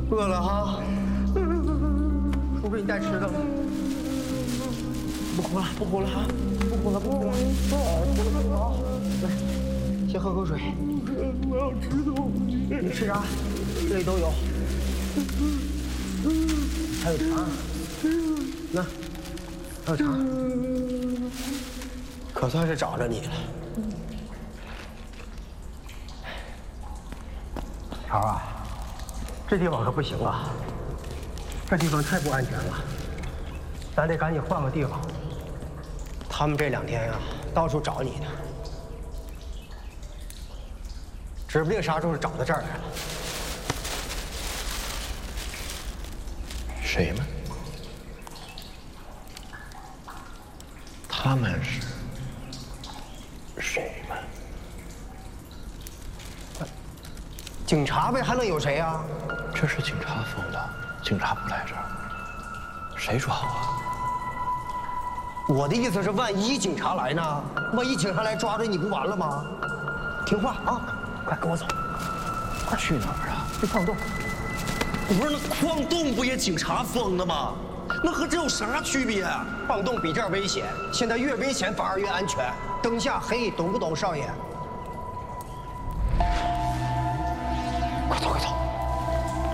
饿了哈？我给你带吃的。不哭了，不哭了哈！不哭了，不哭了。好，来，先喝口水。我要吃东西。你吃啥？这里都有。还有茶。那，还有茶。可算是找着你了。潮啊，这地方可不行啊，这地方太不安全了，咱得赶紧换个地方。他们这2天呀，到处找你呢，指不定啥时候找到这儿来了。 谁们？他们是谁们？ 警察呗，还能有谁呀？ 这是警察封的，警察不来这儿，谁抓我？ 我的意思是，万一警察来呢？万一警察来抓着你不完了吗？听话啊，快跟我走。 快去哪儿啊？ 去矿洞。 不是，那矿洞不也警察封的吗？那和这有啥区别？ 矿洞比这儿危险，现在越危险反而越安全。灯下黑，懂不懂，少爷？ 快走，快走！